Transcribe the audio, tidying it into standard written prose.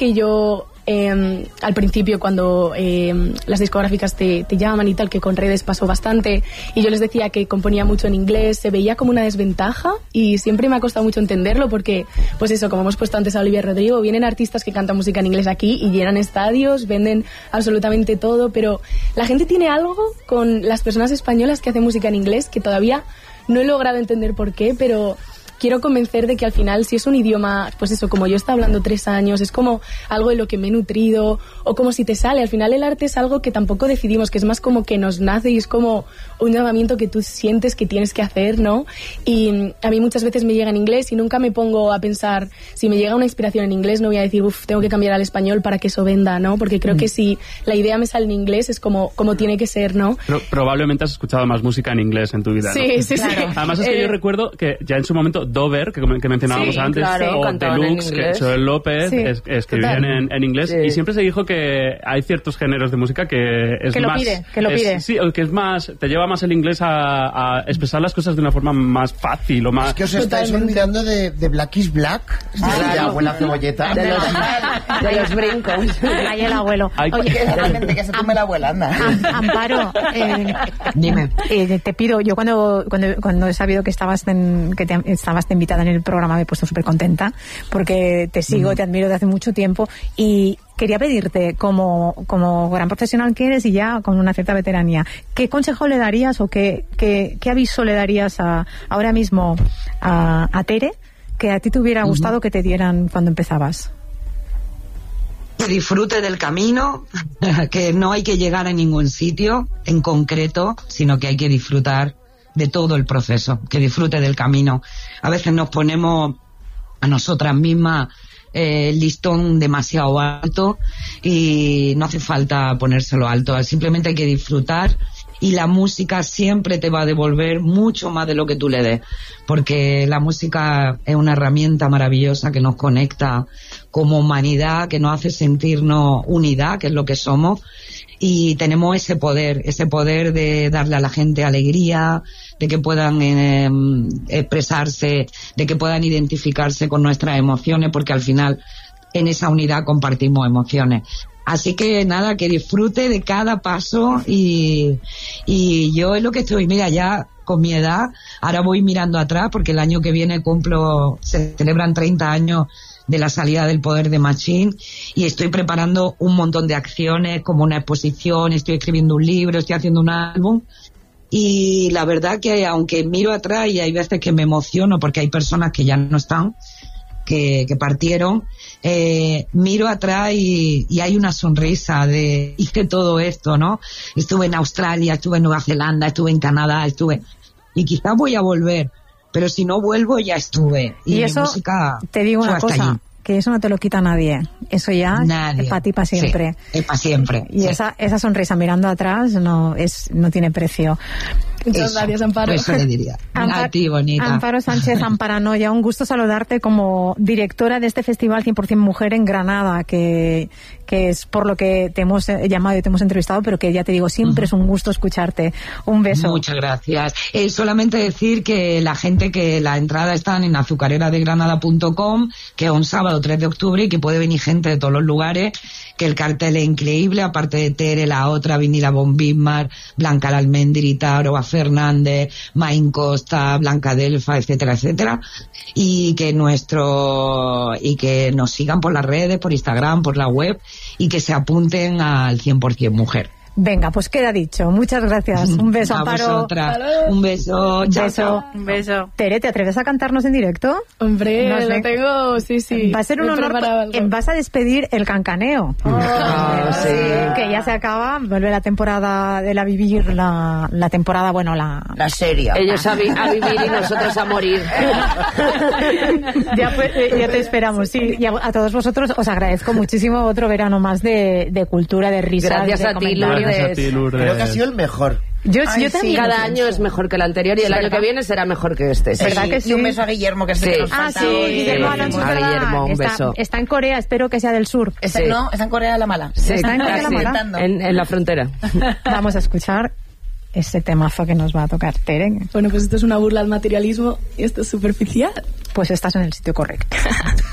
que yo al principio cuando las discográficas te llaman y tal, que con redes pasó bastante, y yo les decía que componía mucho en inglés, se veía como una desventaja, y siempre me ha costado mucho entenderlo porque, pues eso, como hemos puesto antes a Olivia Rodrigo, vienen artistas que cantan música en inglés aquí y llenan estadios, venden absolutamente todo, pero la gente tiene algo con las personas españolas que hacen música en inglés que todavía no he logrado entender por qué, pero quiero convencer de que al final, si es un idioma, pues eso, como yo he estado hablando 3 años, es como algo de lo que me he nutrido, o como si te sale. Al final el arte es algo que tampoco decidimos, que es más como que nos nace y es como un llamamiento que tú sientes que tienes que hacer, ¿no? Y a mí muchas veces me llega en inglés y nunca me pongo a pensar, si me llega una inspiración en inglés, no voy a decir, tengo que cambiar al español para que eso venda, ¿no? Porque creo que si la idea me sale en inglés es como tiene que ser, ¿no? Pero probablemente has escuchado más música en inglés en tu vida, ¿no? Sí. Además es que yo recuerdo que ya en su momento Dover, que mencionábamos antes, claro, o Deluxe, que Joel López escribían en inglés, y siempre se dijo que hay ciertos géneros de música que es que lo más... que lo pide. Sí, que es más... Te lleva más el inglés a expresar las cosas de una forma más fácil o más... Es que os estáis olvidando de Black is Black, de la abuela Cebolleta. De los brincos. Ahí el abuelo. Oye, que se tome la abuela, anda. Amparo, dime. Te pido, yo cuando he sabido que estabas invitada en el programa me he puesto súper contenta porque te sigo, te admiro desde hace mucho tiempo y quería pedirte, como gran profesional que eres y ya con una cierta veteranía, ¿qué consejo le darías o qué aviso le darías ahora mismo a Tere que a ti te hubiera gustado que te dieran cuando empezabas? Que disfrute del camino, que no hay que llegar a ningún sitio en concreto, sino que hay que disfrutar de todo el proceso, que disfrute del camino. A veces nos ponemos a nosotras mismas el listón demasiado alto y no hace falta ponérselo alto, simplemente hay que disfrutar, y la música siempre te va a devolver mucho más de lo que tú le des, porque la música es una herramienta maravillosa que nos conecta como humanidad, que nos hace sentirnos unidad, que es lo que somos, y tenemos ese poder de darle a la gente alegría, de que puedan expresarse, de que puedan identificarse con nuestras emociones, porque al final en esa unidad compartimos emociones. Así que nada, que disfrute de cada paso, y yo es lo que estoy, mira, ya con mi edad, ahora voy mirando atrás porque el año que viene se celebran 30 años de la salida del Poder de Machín, y estoy preparando un montón de acciones como una exposición, estoy escribiendo un libro, estoy haciendo un álbum, y la verdad que aunque miro atrás y hay veces que me emociono porque hay personas que ya no están, que partieron, miro atrás y hay una sonrisa de hice todo esto, ¿no? Estuve en Australia, estuve en Nueva Zelanda, estuve en Canadá, y quizás voy a volver, pero si no vuelvo ya estuve, y eso, mi música te digo una cosa allí. Que eso no te lo quita nadie, eso ya es para ti para siempre. Sí, es para siempre. Y esa sonrisa mirando atrás no tiene precio. Muchas gracias, Amparo. Eso le diría. A ti, bonita. Amparo Sánchez Amparanoia, un gusto saludarte como directora de este Festival 100% Mujer en Granada, que es por lo que te hemos llamado y te hemos entrevistado, pero que ya te digo, siempre es un gusto escucharte. Un beso. Muchas gracias. Solamente decir que la gente, que la entrada está en azucareradegranada.com, que es un sábado 3 de octubre y que puede venir gente de todos los lugares, que el cartel es increíble, aparte de Tere, la otra, Vinila Von Bismarck, Blanca la Almendrita, Aroa Fernández, Main Costa, Blanca Delfa, etcétera, etcétera, y que nos sigan por las redes, por Instagram, por la web, y que se apunten al 100% Mujer. Venga, pues queda dicho. Muchas gracias. Un beso, Amparo. Un beso. Chao. Un beso. Tere, ¿te atreves a cantarnos en directo? Hombre, no sé. Lo tengo, sí. Va a ser un honor. Vas a despedir el cancaneo. Sí. Que ya se acaba. Vuelve la temporada de la vivir, la temporada, bueno, la serie. Ellos a vivir y nosotros a morir. Ya te esperamos, sí. Y a todos vosotros os agradezco muchísimo otro verano más de cultura, de risa. Gracias a ti, Lourdes. Creo que ha sido el mejor. Yo también. Cada año es mejor que el anterior y el año que viene será mejor que este. ¿Verdad que sí? Y un beso a Guillermo, que es el que nos falta. Guillermo Alonso. Guillermo, un beso. Está en Corea, espero que sea del sur. No, está en Corea de la Mala. Sí, está en Corea de la Mala. En la frontera. Vamos a escuchar ese temazo que nos va a tocar Tere. Bueno, pues esto es una burla al materialismo y esto es superficial. Pues estás en el sitio correcto.